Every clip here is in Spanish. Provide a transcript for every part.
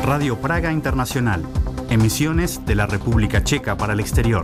Radio Praga Internacional. Emisiones de la República Checa para el exterior.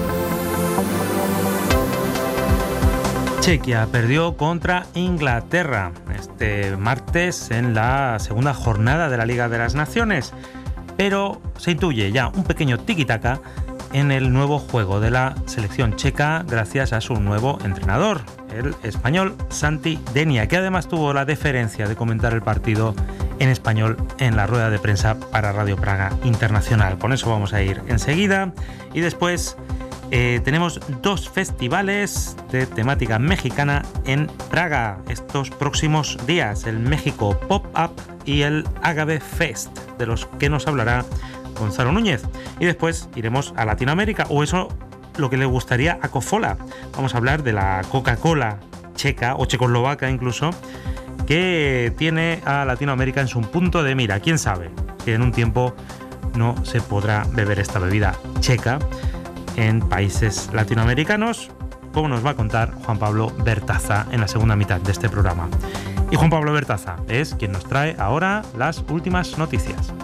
Chequia perdió contra Inglaterra este martes en la segunda jornada de la Liga de las Naciones, pero se intuye ya un pequeño tiki-taka en el nuevo juego de la selección checa gracias a su nuevo entrenador, el español Santi Denia, que además tuvo la deferencia de comentar el partido en español en la rueda de prensa para Radio Praga Internacional. Con eso vamos a ir enseguida y después tenemos dos festivales de temática mexicana en Praga estos próximos días, el México Pop-Up y el Agave Fest, de los que nos hablará Gonzalo Núñez. Y después iremos a Latinoamérica, o eso lo que le gustaría a Cofola. Vamos a hablar de la Coca-Cola checa o checoslovaca incluso, que tiene a Latinoamérica en su punto de mira. ¿Quién sabe si en un tiempo no se podrá beber esta bebida checa en países latinoamericanos, como nos va a contar Juan Pablo Bertaza en la segunda mitad de este programa? Y Juan Pablo Bertaza es quien nos trae ahora las últimas noticias.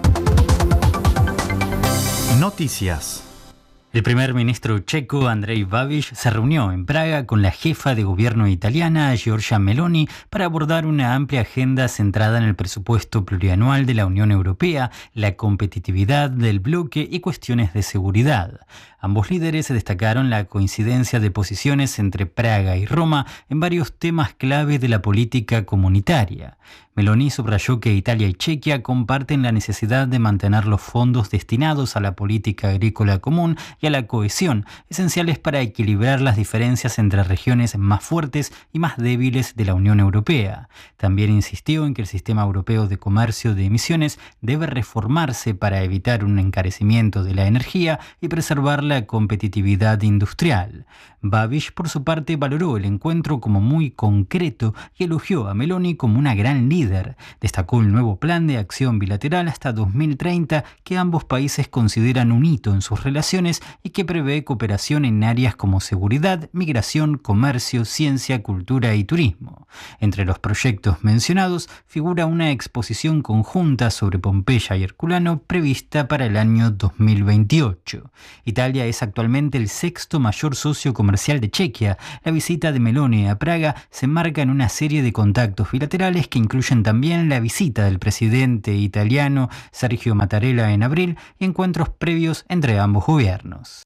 Noticias. El primer ministro checo, Andrej Babiš, se reunió en Praga con la jefa de gobierno italiana, Giorgia Meloni, para abordar una amplia agenda centrada en el presupuesto plurianual de la Unión Europea, la competitividad del bloque y cuestiones de seguridad. Ambos líderes destacaron la coincidencia de posiciones entre Praga y Roma en varios temas clave de la política comunitaria. Meloni subrayó que Italia y Chequia comparten la necesidad de mantener los fondos destinados a la política agrícola común y a la cohesión, esenciales para equilibrar las diferencias entre regiones más fuertes y más débiles de la Unión Europea. También insistió en que el sistema europeo de comercio de emisiones debe reformarse para evitar un encarecimiento de la energía y preservar la competitividad industrial. Babiš, por su parte, valoró el encuentro como muy concreto y elogió a Meloni como una gran líder. Destacó el nuevo plan de acción bilateral hasta 2030 que ambos países consideran un hito en sus relaciones y que prevé cooperación en áreas como seguridad, migración, comercio, ciencia, cultura y turismo. Entre los proyectos mencionados figura una exposición conjunta sobre Pompeya y Herculano prevista para el año 2028. Italia es actualmente el sexto mayor socio comercial de Chequia. La visita de Meloni a Praga se enmarca en una serie de contactos bilaterales que incluyen también la visita del presidente italiano Sergio Mattarella en abril y encuentros previos entre ambos gobiernos.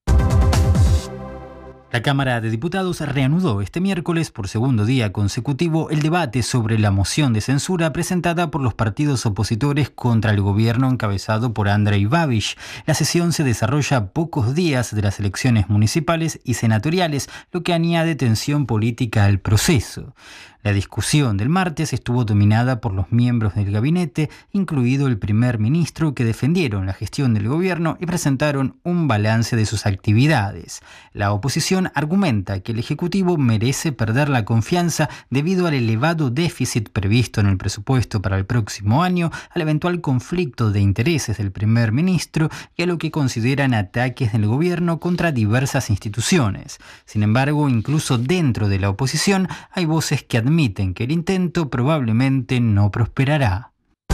La Cámara de Diputados reanudó este miércoles por segundo día consecutivo el debate sobre la moción de censura presentada por los partidos opositores contra el gobierno encabezado por Andrej Babiš. La sesión se desarrolla pocos días de las elecciones municipales y senatoriales, lo que añade tensión política al proceso. La discusión del martes estuvo dominada por los miembros del gabinete, incluido el primer ministro, que defendieron la gestión del gobierno y presentaron un balance de sus actividades. La oposición argumenta que el Ejecutivo merece perder la confianza debido al elevado déficit previsto en el presupuesto para el próximo año, al eventual conflicto de intereses del primer ministro y a lo que consideran ataques del gobierno contra diversas instituciones. Sin embargo, incluso dentro de la oposición hay voces que admiten que el intento probablemente no prosperará.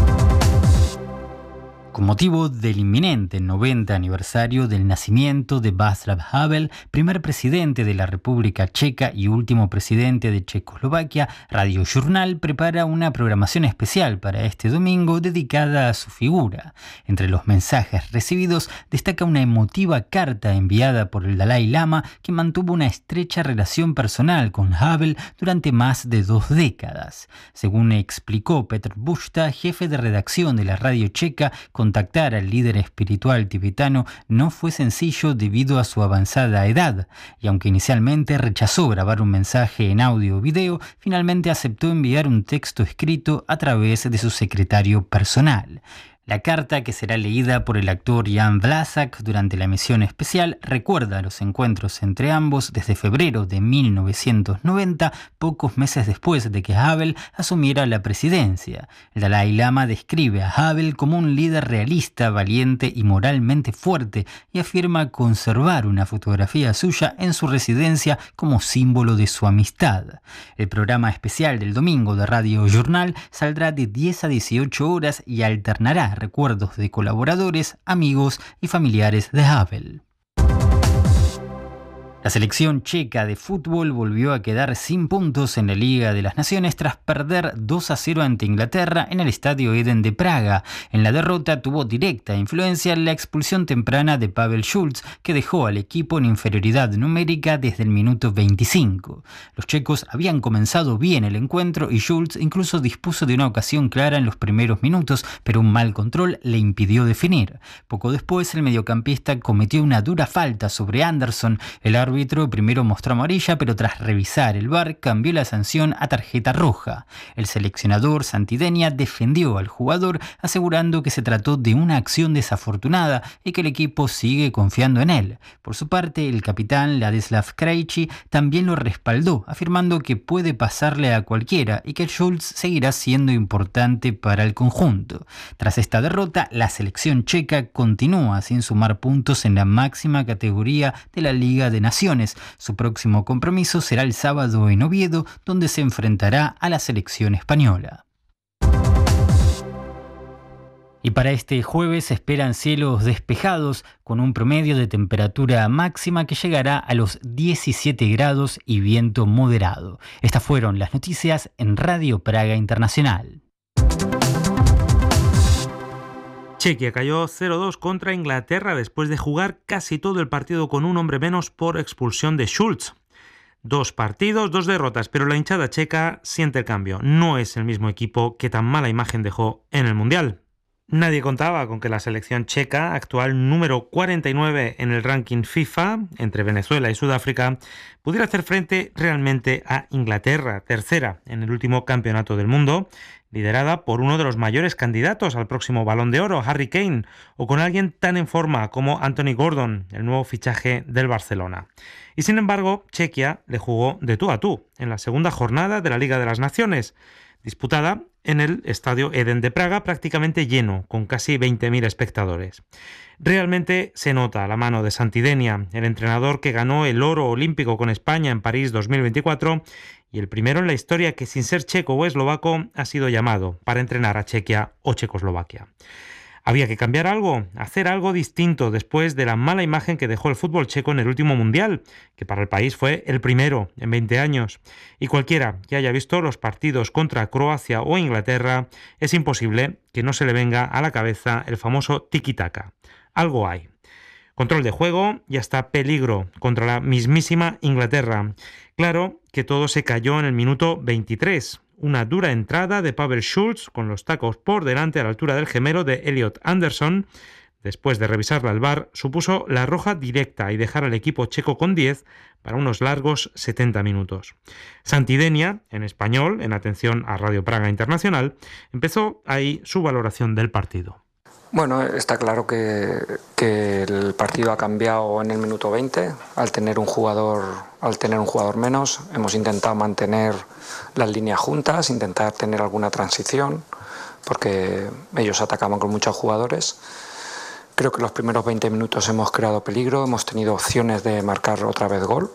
Con motivo del inminente 90 aniversario del nacimiento de Václav Havel, primer presidente de la República Checa y último presidente de Checoslovaquia, Radio Journal prepara una programación especial para este domingo dedicada a su figura. Entre los mensajes recibidos destaca una emotiva carta enviada por el Dalai Lama, que mantuvo una estrecha relación personal con Havel durante más de 2 décadas. Según explicó Petr Busta, jefe de redacción de la radio checa, contactar al líder espiritual tibetano no fue sencillo debido a su avanzada edad, y aunque inicialmente rechazó grabar un mensaje en audio o video, finalmente aceptó enviar un texto escrito a través de su secretario personal. La carta, que será leída por el actor Jan Vlasak durante la emisión especial, recuerda los encuentros entre ambos desde febrero de 1990, pocos meses después de que Havel asumiera la presidencia. El Dalai Lama describe a Havel como un líder realista, valiente y moralmente fuerte, y afirma conservar una fotografía suya en su residencia como símbolo de su amistad. El programa especial del domingo de Radio Journal saldrá de 10 a 18 horas y alternará traerá recuerdos de colaboradores, amigos y familiares de Havel. La selección checa de fútbol volvió a quedar sin puntos en la Liga de las Naciones tras perder 2-0 ante Inglaterra en el Estadio Eden de Praga. En la derrota tuvo directa influencia la expulsión temprana de Pavel Schulz, que dejó al equipo en inferioridad numérica desde el minuto 25. Los checos habían comenzado bien el encuentro y Schulz incluso dispuso de una ocasión clara en los primeros minutos, pero un mal control le impidió definir. Poco después, el mediocampista cometió una dura falta sobre Anderson. El árbitro primero mostró amarilla, pero tras revisar el VAR cambió la sanción a tarjeta roja. El seleccionador Santidenia defendió al jugador, asegurando que se trató de una acción desafortunada y que el equipo sigue confiando en él. Por su parte, el capitán Ladislav Krejci también lo respaldó, afirmando que puede pasarle a cualquiera y que Schulz seguirá siendo importante para el conjunto. Tras esta derrota, la selección checa continúa sin sumar puntos en la máxima categoría de la Liga de Naciones. Su próximo compromiso será el sábado en Oviedo, donde se enfrentará a la selección española. Y para este jueves se esperan cielos despejados con un promedio de temperatura máxima que llegará a los 17 grados y viento moderado. Estas fueron las noticias en Radio Praga Internacional. Chequia cayó 0-2 contra Inglaterra después de jugar casi todo el partido con un hombre menos por expulsión de Schulz. 2 partidos, 2 derrotas, pero la hinchada checa siente el cambio. No es el mismo equipo que tan mala imagen dejó en el Mundial. Nadie contaba con que la selección checa, actual número 49 en el ranking FIFA, entre Venezuela y Sudáfrica, pudiera hacer frente realmente a Inglaterra, tercera en el último campeonato del mundo, liderada por uno de los mayores candidatos al próximo Balón de Oro, Harry Kane, o con alguien tan en forma como Anthony Gordon, el nuevo fichaje del Barcelona. Y sin embargo, Chequia le jugó de tú a tú en la segunda jornada de la Liga de las Naciones, disputada en el Estadio Eden de Praga, prácticamente lleno, con casi 20.000 espectadores. Realmente se nota la mano de Santidenia, el entrenador que ganó el oro olímpico con España en París 2024 y el primero en la historia que, sin ser checo o eslovaco, ha sido llamado para entrenar a Chequia o Checoslovaquia. Había que cambiar algo, hacer algo distinto después de la mala imagen que dejó el fútbol checo en el último Mundial, que para el país fue el primero en 20 años. Y cualquiera que haya visto los partidos contra Croacia o Inglaterra, es imposible que no se le venga a la cabeza el famoso tiki-taka. Algo hay. Control de juego y hasta peligro contra la mismísima Inglaterra. Claro que todo se cayó en el minuto 23. Una dura entrada de Pavel Schulz con los tacos por delante a la altura del gemelo de Elliot Anderson. Después de revisarla al VAR, supuso la roja directa y dejar al equipo checo con 10 para unos largos 70 minutos. Santidenia, en español, en atención a Radio Praga Internacional, empezó ahí su valoración del partido. Bueno, está claro que el partido ha cambiado en el minuto 20 al tener un jugador menos. Hemos intentado mantener las líneas juntas, intentar tener alguna transición, porque ellos atacaban con muchos jugadores. Creo que los primeros 20 minutos hemos creado peligro, hemos tenido opciones de marcar otra vez gol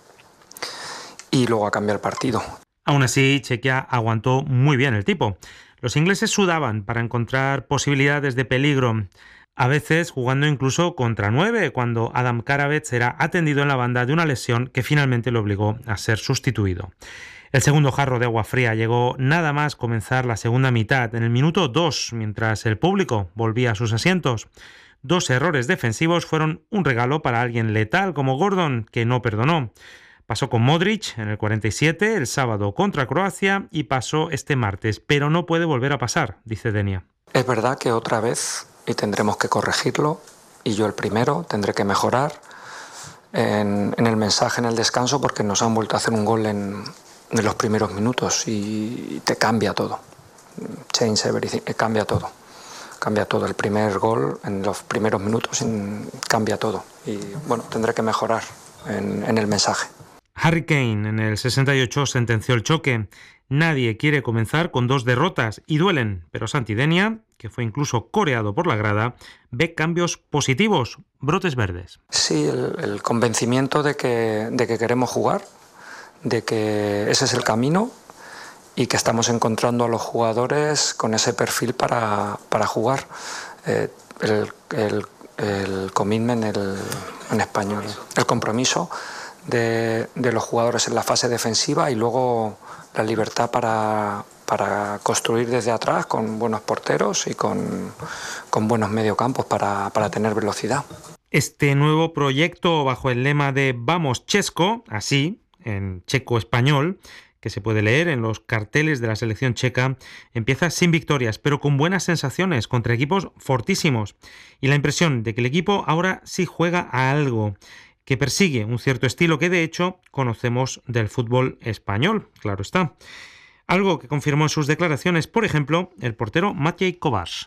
y luego ha cambiado el partido. Aún así, Chequia aguantó muy bien el tipo. Los ingleses sudaban para encontrar posibilidades de peligro, a veces jugando incluso contra 9, cuando Adam Karavets era atendido en la banda de una lesión que finalmente lo obligó a ser sustituido. El segundo jarro de agua fría llegó nada más comenzar la segunda mitad, en el minuto 2, mientras el público volvía a sus asientos. 2 errores defensivos fueron un regalo para alguien letal como Gordon, que no perdonó. Pasó con Modric en el 47, el sábado contra Croacia, y pasó este martes, pero no puede volver a pasar, dice Denia. Es verdad que otra vez, y tendremos que corregirlo, y yo el primero, tendré que mejorar en el mensaje en el descanso, porque nos han vuelto a hacer un gol en los primeros minutos y te cambia todo. Change everything, cambia todo. Cambia todo. El primer gol en los primeros minutos cambia todo. Y bueno, tendré que mejorar en el mensaje. Harry Kane en el 68 sentenció el choque. Nadie quiere comenzar con 2 derrotas y duelen, pero Santidenia, que fue incluso coreado por la grada, ve cambios positivos, brotes verdes. Sí, el convencimiento de que queremos jugar, de que ese es el camino y que estamos encontrando a los jugadores con ese perfil para jugar. El commitment en español, el compromiso de los jugadores en la fase defensiva y luego la libertad para construir desde atrás con buenos porteros y con buenos mediocampos para tener velocidad. Este nuevo proyecto bajo el lema de Vamos Česko, así, en checo-español, que se puede leer en los carteles de la selección checa, empieza sin victorias, pero con buenas sensaciones contra equipos fortísimos. Y la impresión de que el equipo ahora sí juega a algo, que persigue un cierto estilo que de hecho conocemos del fútbol español, claro está. Algo que confirmó en sus declaraciones, por ejemplo, el portero Matěj Kovář.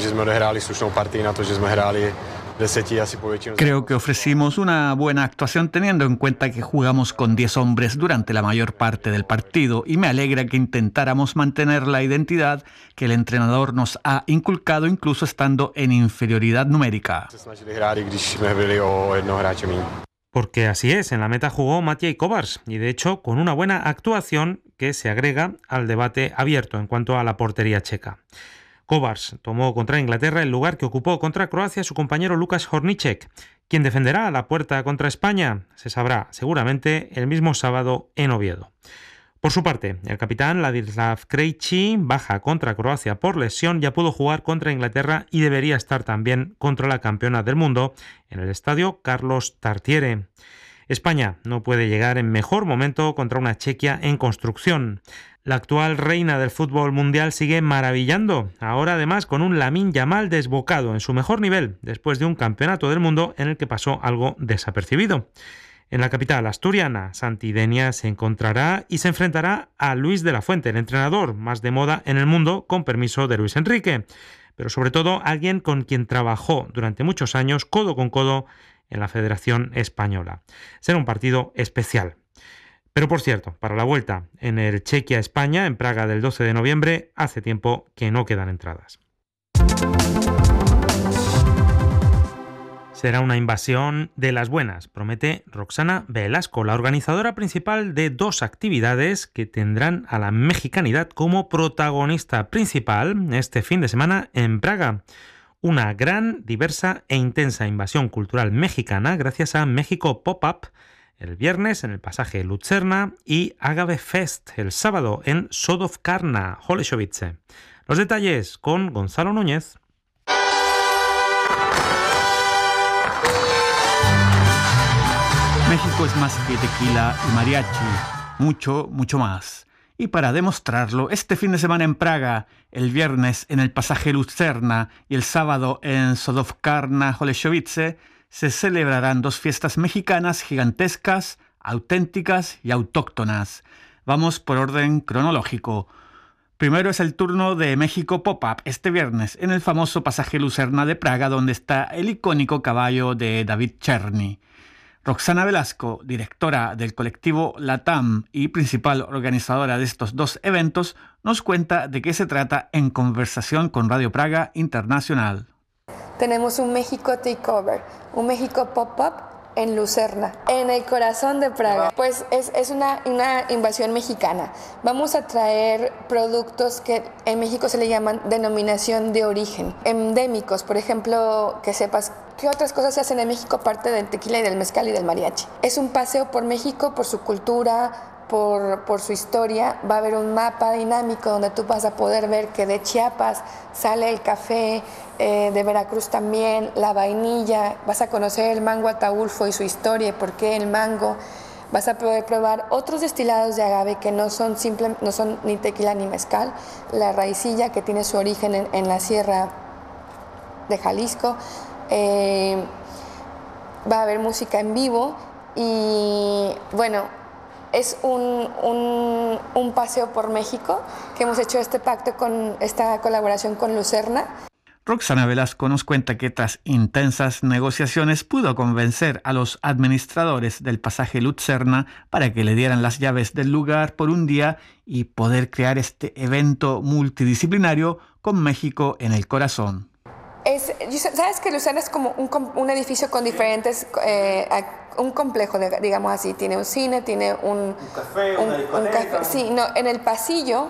Creo que ofrecimos una buena actuación teniendo en cuenta que jugamos con 10 hombres durante la mayor parte del partido y me alegra que intentáramos mantener la identidad que el entrenador nos ha inculcado incluso estando en inferioridad numérica. Porque así es, en la meta jugó Matěj Kovář y de hecho con una buena actuación que se agrega al debate abierto en cuanto a la portería checa. Kovář tomó contra Inglaterra el lugar que ocupó contra Croacia su compañero Lukáš Horníček. ¿Quién defenderá la puerta contra España? Se sabrá seguramente el mismo sábado en Oviedo. Por su parte, el capitán Ladislav Krejci baja contra Croacia por lesión, ya pudo jugar contra Inglaterra y debería estar también contra la campeona del mundo en el estadio Carlos Tartiere. España no puede llegar en mejor momento contra una Chequia en construcción. La actual reina del fútbol mundial sigue maravillando, ahora además con un Lamine Yamal desbocado en su mejor nivel, después de un campeonato del mundo en el que pasó algo desapercibido. En la capital asturiana, Santi Denia se encontrará y se enfrentará a Luis de la Fuente, el entrenador más de moda en el mundo, con permiso de Luis Enrique, pero sobre todo alguien con quien trabajó durante muchos años codo con codo en la Federación Española. Será un partido especial. Pero por cierto, para la vuelta en el Chequia-España, en Praga del 12 de noviembre, hace tiempo que no quedan entradas. Será una invasión de las buenas, promete Roxana Velasco, la organizadora principal de 2 actividades que tendrán a la mexicanidad como protagonista principal este fin de semana en Praga. Una gran, diversa e intensa invasión cultural mexicana gracias a México Pop-Up el viernes en el pasaje Lucerna y Agave Fest el sábado en Sodovkarna, Holešovice. Los detalles con Gonzalo Núñez. México es más que tequila y mariachi, mucho, mucho más. Y para demostrarlo, este fin de semana en Praga, el viernes en el pasaje Lucerna y el sábado en Sodovkarna, Holešovice, se celebrarán 2 fiestas mexicanas gigantescas, auténticas y autóctonas. Vamos por orden cronológico. Primero es el turno de México Pop-Up este viernes en el famoso pasaje Lucerna de Praga, donde está el icónico caballo de David Cherny. Roxana Velasco, directora del colectivo LATAM y principal organizadora de estos 2 eventos, nos cuenta de qué se trata en conversación con Radio Praga Internacional. Tenemos un México Takeover, un México Pop-Up en Lucerna, en el corazón de Praga. Pues es una invasión mexicana. Vamos a traer productos que en México se le llaman denominación de origen, endémicos. Por ejemplo, que sepas qué otras cosas se hacen en México aparte del tequila y del mezcal y del mariachi. Es un paseo por México, por su cultura, por su historia. Va a haber un mapa dinámico donde tú vas a poder ver que de Chiapas sale el café, de Veracruz también, la vainilla. Vas a conocer el mango Ataulfo y su historia y por qué el mango. Vas a poder probar otros destilados de agave que no son ni tequila ni mezcal. La raicilla, que tiene su origen en la sierra de Jalisco. Va a haber música en vivo y bueno, es un paseo por México que hemos hecho este pacto con esta colaboración con Lucerna. Roxana Velasco nos cuenta que tras intensas negociaciones pudo convencer a los administradores del pasaje Lucerna para que le dieran las llaves del lugar por un día y poder crear este evento multidisciplinario con México en el corazón. ¿Sabes que Lucerna es como un edificio con diferentes, un complejo, digamos así? Tiene un cine, tiene un café, una discoteca. Sí, no, en el pasillo,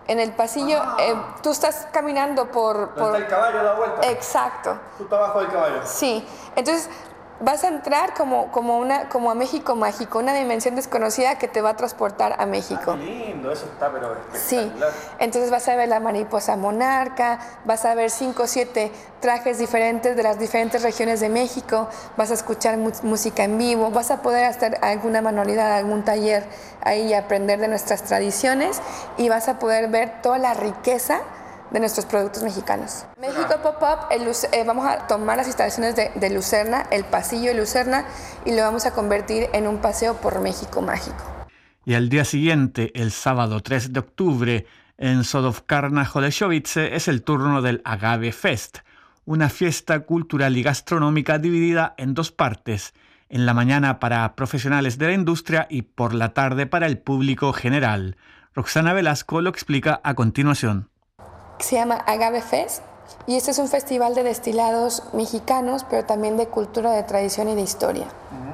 tú estás caminando por... ¿Dónde está el caballo da vuelta? Exacto. Justo abajo del caballo. Sí, entonces vas a entrar como a México mágico, una dimensión desconocida que te va a transportar a México. Qué lindo, eso está pero espectacular. Sí, entonces vas a ver la mariposa monarca, vas a ver 5 o 7 trajes diferentes de las diferentes regiones de México, vas a escuchar música en vivo, vas a poder hacer alguna manualidad, algún taller ahí y aprender de nuestras tradiciones y vas a poder ver toda la riqueza de nuestros productos mexicanos. México Pop-Up, vamos a tomar las instalaciones de Lucerna, el pasillo de Lucerna, y lo vamos a convertir en un paseo por México mágico. Y al día siguiente, el sábado 3 de octubre, en Sodowkarna Holeszowice es el turno del Agave Fest, una fiesta cultural y gastronómica dividida en 2 partes, en la mañana para profesionales de la industria y por la tarde para el público general. Roxana Velasco lo explica a continuación. Se llama Agave Fest y este es un festival de destilados mexicanos, pero también de cultura, de tradición y de historia.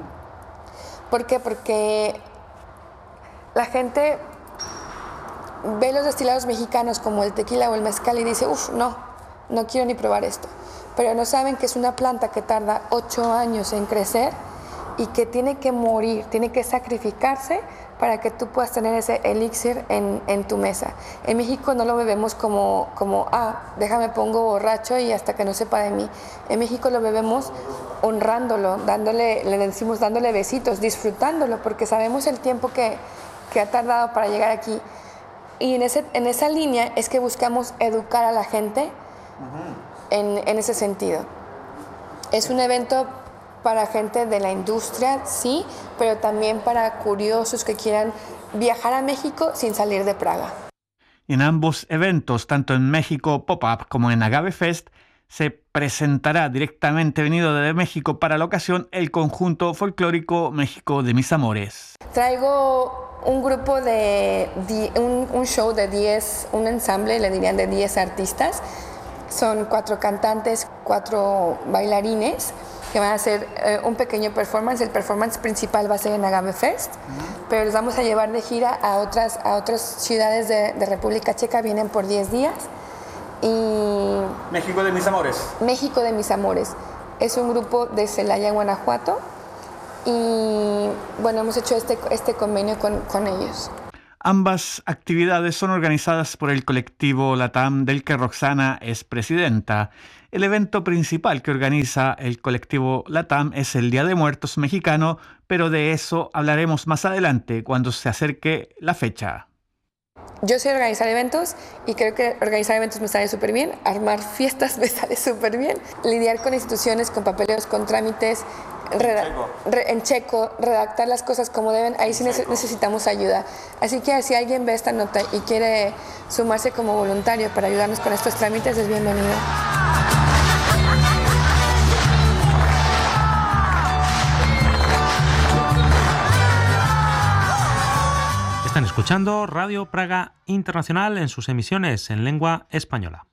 ¿Por qué? Porque la gente ve los destilados mexicanos como el tequila o el mezcal y dice, no quiero ni probar esto. Pero no saben que es una planta que tarda 8 años en crecer y que tiene que morir, tiene que sacrificarse para que tú puedas tener ese elixir en tu mesa. En México no lo bebemos como déjame pongo borracho y hasta que no sepa de mí. En México lo bebemos honrándolo, le decimos dándole besitos, disfrutándolo, porque sabemos el tiempo que ha tardado para llegar aquí. Y en esa línea es que buscamos educar a la gente en ese sentido. Es un evento para gente de la industria, sí, pero también para curiosos que quieran viajar a México sin salir de Praga. En ambos eventos, tanto en México Pop-Up como en Agave Fest, se presentará directamente venido desde México para la ocasión el conjunto folclórico México de Mis Amores. Traigo un grupo un show de 10, un ensamble, le dirían de 10 artistas. Son 4 cantantes, 4 bailarines, que van a hacer un pequeño performance. El performance principal va a ser en Agave Fest, pero los vamos a llevar de gira a otras ciudades de República Checa. Vienen por 10 días. Y México de Mis Amores. México de Mis Amores. Es un grupo de Celaya, Guanajuato. Y bueno, hemos hecho este convenio con ellos. Ambas actividades son organizadas por el colectivo LATAM, del que Roxana es presidenta. El evento principal que organiza el colectivo LATAM es el Día de Muertos mexicano, pero de eso hablaremos más adelante, cuando se acerque la fecha. Yo sé organizar eventos y creo que organizar eventos me sale súper bien, armar fiestas me sale súper bien, lidiar con instituciones, con papeleos, con trámites, en checo, redactar las cosas como deben, ahí sí necesitamos ayuda. Así que si alguien ve esta nota y quiere sumarse como voluntario para ayudarnos con estos trámites, es bienvenido. Están escuchando Radio Praga Internacional en sus emisiones en lengua española.